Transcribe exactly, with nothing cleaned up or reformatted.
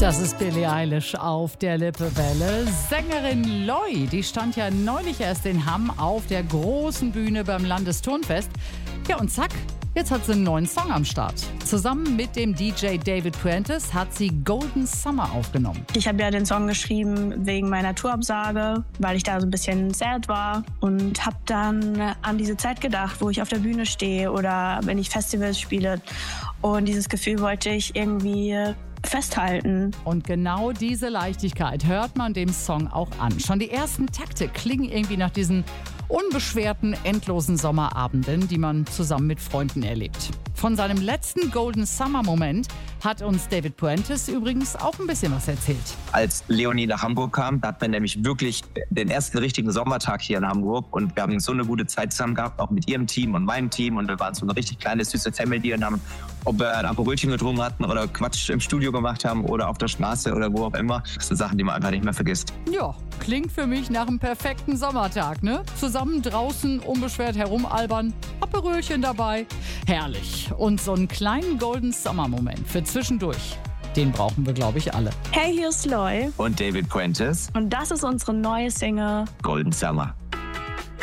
Das ist Billie Eilish auf der Lippewelle. Sängerin Loi, die stand ja neulich erst in Hamm auf der großen Bühne beim Landesturnfest. Ja und zack, jetzt hat sie einen neuen Song am Start. Zusammen mit dem D J David Puentes hat sie Golden Summer aufgenommen. Ich habe ja den Song geschrieben wegen meiner Tourabsage, weil ich da so ein bisschen sad war und habe dann an diese Zeit gedacht, wo ich auf der Bühne stehe oder wenn ich Festivals spiele. Und dieses Gefühl wollte ich irgendwie festhalten. Und genau diese Leichtigkeit hört man dem Song auch an. Schon die ersten Takte klingen irgendwie nach diesen unbeschwerten, endlosen Sommerabenden, die man zusammen mit Freunden erlebt. Von seinem letzten Golden Summer-Moment hat uns David Puentes übrigens auch ein bisschen was erzählt. Als Leonie nach Hamburg kam, da hat man nämlich wirklich den ersten richtigen Sommertag hier in Hamburg und wir haben so eine gute Zeit zusammen gehabt, auch mit ihrem Team und meinem Team und wir waren so eine richtig kleine, süße Family und haben, ob wir ein Aperolchen getrunken hatten oder Quatsch im Studio gemacht haben oder auf der Straße oder wo auch immer. Das sind Sachen, die man einfach nicht mehr vergisst. Ja, klingt für mich nach einem perfekten Sommertag, ne? Zusammen draußen unbeschwert herumalbern, Aperolchen dabei. Herrlich. Und so einen kleinen Golden Summer-Moment für zwischendurch, den brauchen wir, glaube ich, alle. Hey, hier ist Loi. Und David Puentes. Und das ist unsere neue Single Golden Summer.